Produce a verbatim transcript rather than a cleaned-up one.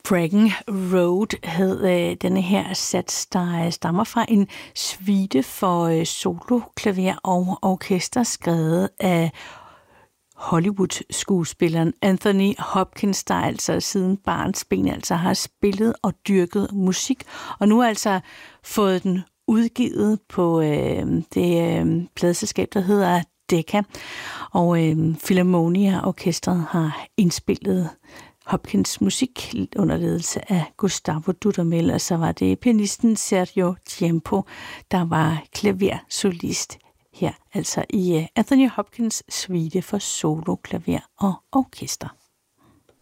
Bracken Road hed øh, denne her sats, der stammer fra en suite for øh, solo, klaver og orkester, skrevet af Hollywood-skuespilleren Anthony Hopkins, der altså siden barnsben altså har spillet og dyrket musik, og nu altså fået den udgivet på øh, det øh, pladeselskab, der hedder Decca, og øh, Philharmonia Orkestret har indspillet Hopkins musik under ledelse af Gustavo Dudamel, og så var det pianisten Sergio Tiempo, der var klaversolist her, altså i Anthony Hopkins suite for solo, klaver og orkester.